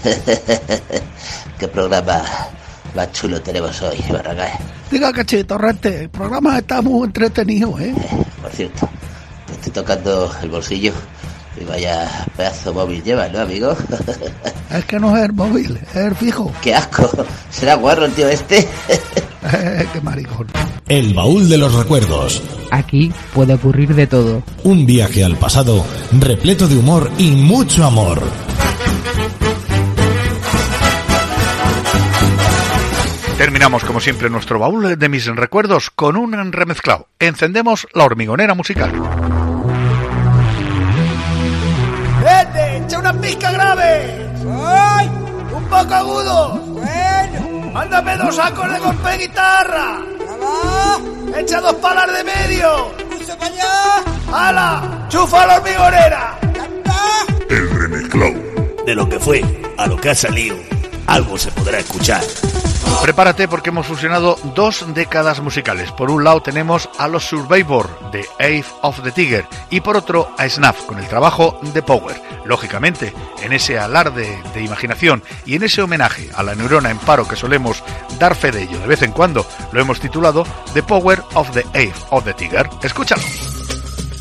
Qué programa más chulo tenemos hoy, Barragán. Diga, Cachito, Rente, el programa está muy entretenido, ¿eh? Por cierto, te estoy tocando el bolsillo y vaya pedazo móvil llevas, ¿no, amigo? Es que no es el móvil, es el fijo. ¡Qué asco! ¿Será guarro el tío este? ¡Qué maricón! El baúl de los recuerdos. Aquí puede ocurrir de todo. Un viaje al pasado repleto de humor y mucho amor. Terminamos, como siempre, nuestro baúl de mis recuerdos con un remezclado. Encendemos la hormigonera musical. ¡Vete! ¡Echa una pizca grave! ¡Ay! ¡Un poco agudo! ¡Bueno! ¡Mándame 2 sacos de golpe de guitarra! ¡Ya! ¡Echa 2 palas de medio! ¡Puse para allá! ¡Hala! ¡Chufa la hormigonera! El remezclado. De lo que fue a lo que ha salido, algo se podrá escuchar. Prepárate porque hemos fusionado 2 décadas musicales. Por un lado tenemos a los Survivor de Eye of the Tiger y por otro a Snuff con el trabajo de Power. Lógicamente, en ese alarde de imaginación y en ese homenaje a la neurona en paro que solemos dar fe de ello de vez en cuando, lo hemos titulado The Power of the Eye of the Tiger. Escúchalo.